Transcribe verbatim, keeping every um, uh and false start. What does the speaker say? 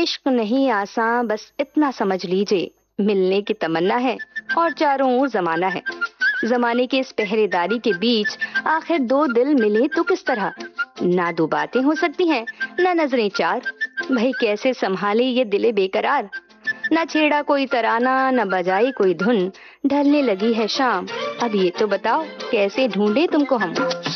इश्क नहीं आसान, बस इतना समझ लीजिए, मिलने की तमन्ना है और चारों ओर जमाना है। जमाने की इस पहरेदारी के बीच आखिर दो दिल मिले तो किस तरह? ना दो बातें हो सकती हैं, ना नजरें चार। भाई कैसे संभाले ये दिले बेकरार? ना छेड़ा कोई तराना, ना बजाई कोई धुन। ढलने लगी है शाम, अब ये तो बताओ कैसे ढूंढे तुमको हम।